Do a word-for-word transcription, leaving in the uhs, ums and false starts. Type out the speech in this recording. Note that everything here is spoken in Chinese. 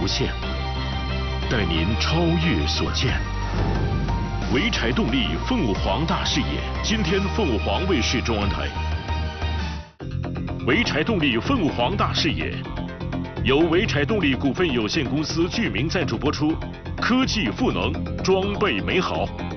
无限，带您超越所见。潍柴动力凤凰大视野，今天凤凰卫视中文台。潍柴动力凤凰大视野，由潍柴动力股份有限公司剧名赞助播出，科技赋能，装备美好。